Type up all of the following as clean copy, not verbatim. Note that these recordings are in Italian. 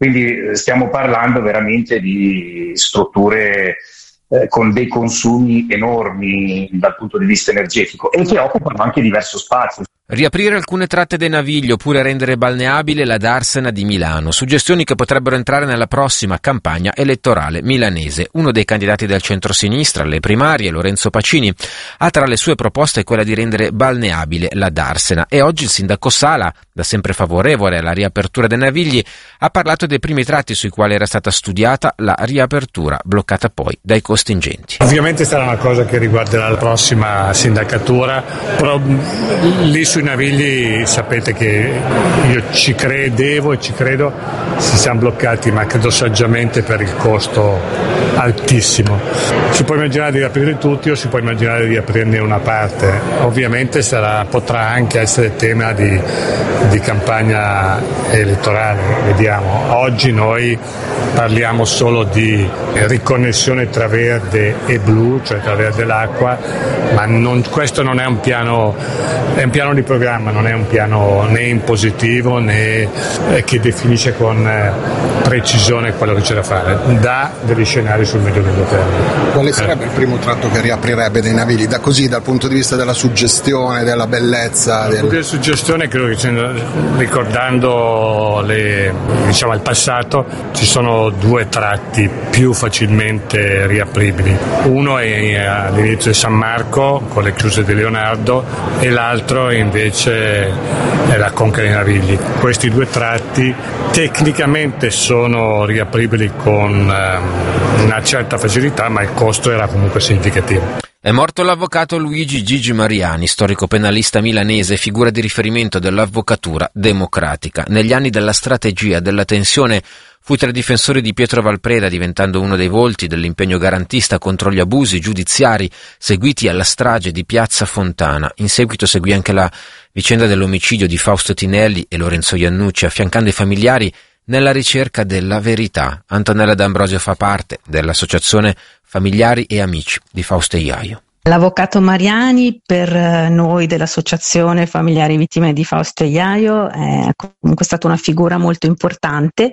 Quindi stiamo parlando veramente di strutture con dei consumi enormi dal punto di vista energetico e che occupano anche diverso spazio. Riaprire alcune tratte dei Navigli oppure rendere balneabile la Darsena di Milano, suggestioni che potrebbero entrare nella prossima campagna elettorale milanese. Uno dei candidati del centro-sinistra alle primarie, Lorenzo Pacini, ha tra le sue proposte quella di rendere balneabile la Darsena e oggi il sindaco Sala, da sempre favorevole alla riapertura dei Navigli, ha parlato dei primi tratti sui quali era stata studiata la riapertura, bloccata poi dai costi ingenti. Ovviamente sarà una cosa che riguarderà la prossima sindacatura, però lì sui Navigli sapete che io ci credevo e ci credo si siamo bloccati, ma credo saggiamente per il costo altissimo. Si può immaginare di riaprire tutti o si può immaginare di aprirne una parte. Ovviamente potrà anche essere tema di campagna elettorale, vediamo. Oggi noi parliamo solo di riconnessione tra verde e blu, cioè tra verde e l'acqua, ma questo non è un piano, è un piano di programma, non è un piano né impositivo né che definisce con precisione quello che c'è da fare, dà degli scenari sul medio-lungo termine. Quale sarebbe il primo tratto che riaprirebbe dei Navigli, dal punto di vista della suggestione, della bellezza? Della suggestione credo che ricordando il passato ci sono due tratti più facilmente riapribili. Uno è all'inizio di San Marco con le chiuse di Leonardo e l'altro invece è la Conca dei Navigli. Questi due tratti tecnicamente sono riapribili con una certa facilità, ma il costo era comunque significativo. È morto l'avvocato Luigi Gigi Mariani, storico penalista milanese, figura di riferimento dell'avvocatura democratica. Negli anni della strategia, della tensione, fu tra i difensori di Pietro Valpreda, diventando uno dei volti dell'impegno garantista contro gli abusi giudiziari seguiti alla strage di Piazza Fontana. In seguito seguì anche la vicenda dell'omicidio di Fausto Tinelli e Lorenzo Iannucci, affiancando i familiari nella ricerca della verità. Antonella D'Ambrosio fa parte dell'associazione Familiari e Amici di Fausto Iaio. L'avvocato Mariani per noi dell'associazione Familiari Vittime di Fausto Iaio è comunque stata una figura molto importante.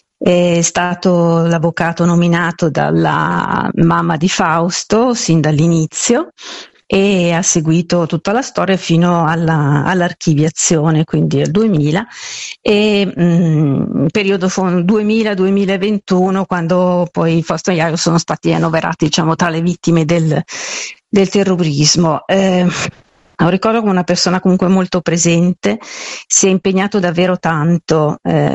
È stato l'avvocato nominato dalla mamma di Fausto sin dall'inizio e ha seguito tutta la storia fino all'archiviazione, quindi al 2000, e periodo 2000-2021, quando poi Fausto Iaio sono stati annoverati, tra le vittime del terrorismo. Lo ricordo come una persona comunque molto presente, si è impegnato davvero tanto,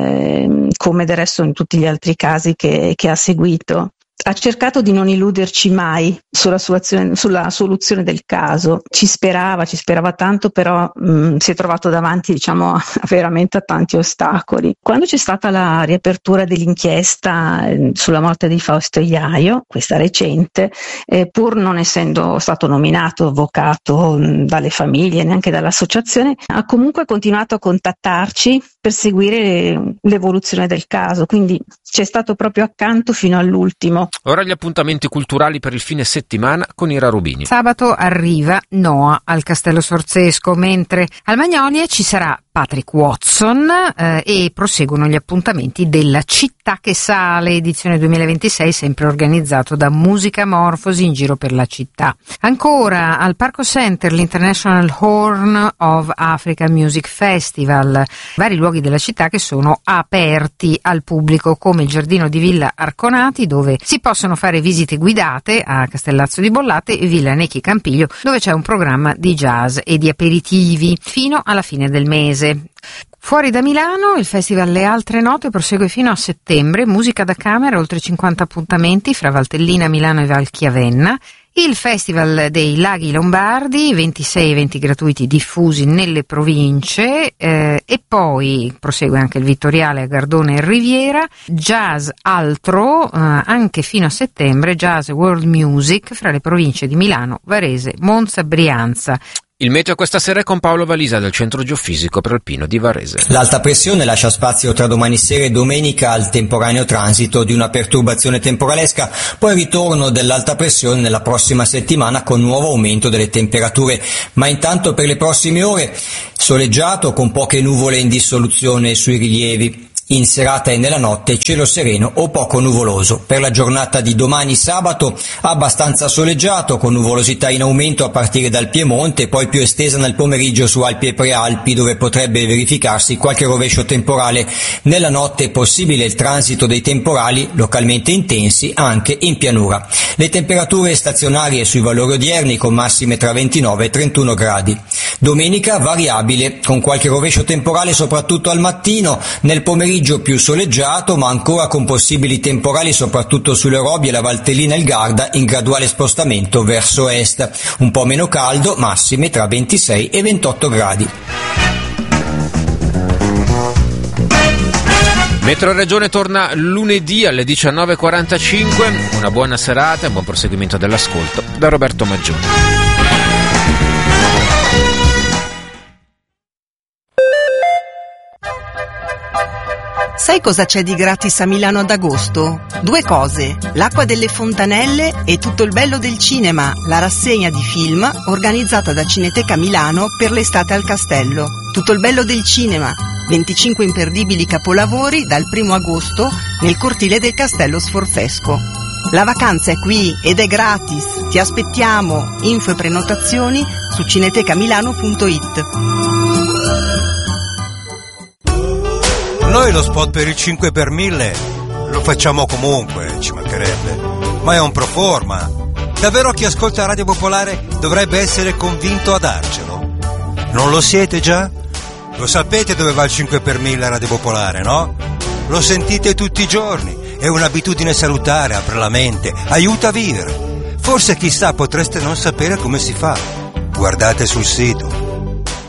come del resto in tutti gli altri casi che ha seguito. Ha cercato di non illuderci mai sulla soluzione del caso, ci sperava tanto, però si è trovato davanti veramente a tanti ostacoli. Quando c'è stata la riapertura dell'inchiesta sulla morte di Fausto Iaio, questa recente, pur non essendo stato nominato avvocato dalle famiglie, neanche dall'associazione, ha comunque continuato a contattarci per seguire l'evoluzione del caso, quindi c'è stato proprio accanto fino all'ultimo. Ora gli appuntamenti culturali per il fine settimana con Ira Rubini. Sabato arriva Noa al Castello Sorzesco, mentre al Magnolia ci sarà Patrick Watson e proseguono gli appuntamenti della Città che Sale, edizione 2026, sempre organizzato da Musica Morfosi in giro per la città. Ancora al Parco Center l'International Horn of Africa Music Festival, vari luoghi della città che sono aperti al pubblico, come il giardino di Villa Arconati, dove si possono fare visite guidate a Castellazzo di Bollate, e Villa Necchi Campiglio, dove c'è un programma di jazz e di aperitivi fino alla fine del mese. Fuori da Milano il Festival Le Altre Note prosegue fino a settembre, musica da camera, oltre 50 appuntamenti fra Valtellina, Milano e Valchiavenna. Il Festival dei Laghi Lombardi, 26 eventi gratuiti diffusi nelle province, e poi prosegue anche il Vittoriale a Gardone e Riviera, jazz altro, anche fino a settembre, jazz world music fra le province di Milano, Varese, Monza, Brianza. Il meteo questa sera è con Paolo Valisa del Centro Geofisico Prealpino di Varese. L'alta pressione lascia spazio tra domani sera e domenica al temporaneo transito di una perturbazione temporalesca, poi ritorno dell'alta pressione nella prossima settimana con nuovo aumento delle temperature, ma intanto per le prossime ore soleggiato con poche nuvole in dissoluzione sui rilievi. In serata e nella notte cielo sereno o poco nuvoloso. Per la giornata di domani sabato abbastanza soleggiato, con nuvolosità in aumento a partire dal Piemonte, poi più estesa nel pomeriggio su Alpi e Prealpi, dove potrebbe verificarsi qualche rovescio temporale. Nella notte è possibile il transito dei temporali localmente intensi anche in pianura. Le temperature stazionarie sui valori odierni con massime tra 29 e 31 gradi. Domenica variabile, con qualche rovescio temporale soprattutto al mattino, nel pomeriggio più soleggiato ma ancora con possibili temporali soprattutto sulle Robbie, la Valtellina e il Garda in graduale spostamento verso est. Un po' meno caldo, massime tra 26 e 28 gradi. Metro Regione torna lunedì alle 19.45. Una buona serata e un buon proseguimento dell'ascolto da Roberto Maggioni. Sai cosa c'è di gratis a Milano ad agosto? 2 cose: l'acqua delle fontanelle e tutto il bello del cinema, la rassegna di film organizzata da Cineteca Milano per l'estate al Castello. Tutto il bello del cinema, 25 imperdibili capolavori dal 1 agosto nel cortile del Castello Sforzesco. La vacanza è qui ed è gratis, ti aspettiamo. Info e prenotazioni su cinetecamilano.it. Noi lo spot per il 5 per 1000 lo facciamo comunque, ci mancherebbe, ma è un pro forma. Davvero chi ascolta Radio Popolare dovrebbe essere convinto a darcelo. Non lo siete già? Lo sapete dove va il 5 per 1000 Radio Popolare, no? Lo sentite tutti i giorni, è un'abitudine salutare, apre la mente, aiuta a vivere. Forse chissà potreste non sapere come si fa. Guardate sul sito